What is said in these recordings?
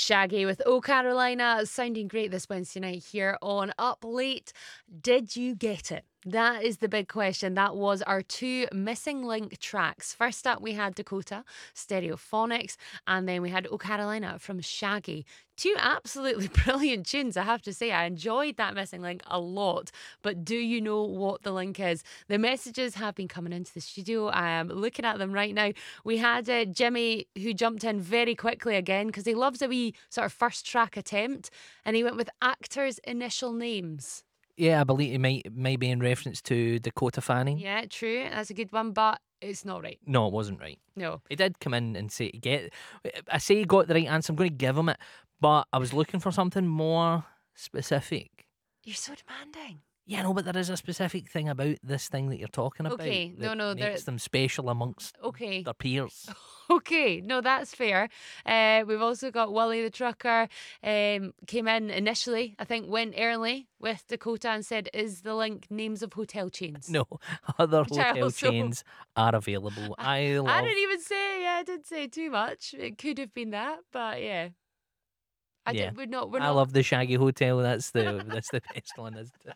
Shaggy with Oh Carolina, sounding great this Wednesday night here on Up Late. Did you get it? That is the big question. That was our two missing link tracks. First up, we had Dakota, Stereophonics, and then we had Oh Carolina from Shaggy. Two absolutely brilliant tunes, I have to say. I enjoyed that missing link a lot. But do you know what the link is? The messages have been coming into the studio. I am looking at them right now. We had Jimmy, who jumped in very quickly again because he loves a wee sort of first track attempt, and he went with actors' initial names. Yeah, I believe it might be in reference to Dakota Fanning. Yeah, true. That's a good one, but it's not right. No, it wasn't right. No. He did come in and say I say he got the right answer. I'm going to give him it, but I was looking for something more specific. You're so demanding. Yeah, no, but there is a specific thing about this thing that you're talking about. Okay, no, makes them special amongst okay. their peers. Okay, no, that's fair. We've also got Wally the Trucker, came in initially, I think went early with Dakota and said, is the link names of hotel chains? No, other Which I hotel also- chains are available. I didn't say too much. It could have been that, but yeah. Yeah. We're not. I love the Shaggy Hotel. That's the best one. Isn't it?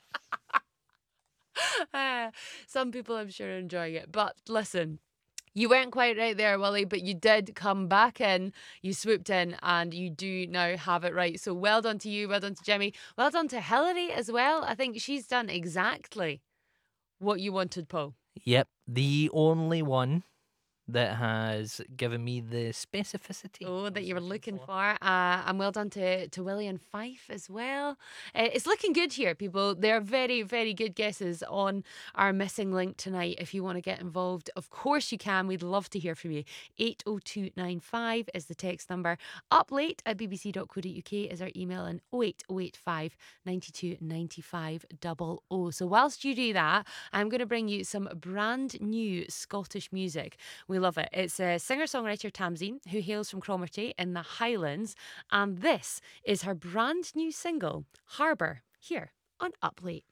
Some people I'm sure are enjoying it. But listen, you weren't quite right there, Willie, but you did come back in, you swooped in, and you do now have it right. So well done to you, well done to Jimmy, well done to Hillary as well. I think she's done exactly what you wanted, Paul. Yep, the only one that has given me the specificity. Oh, that you were looking for. And well done to Willie and Fife as well. It's looking good here, people. They're very, very good guesses on our missing link tonight. If you want to get involved, of course you can. We'd love to hear from you. 80295 is the text number. uplate@bbc.co.uk is our email, and 08085 92 95 00. So whilst you do that, I'm going to bring you some brand new Scottish music. We love it. It's a singer-songwriter Tamzine, who hails from Cromarty in the Highlands, and this is her brand new single, Harbour, here on Up Late.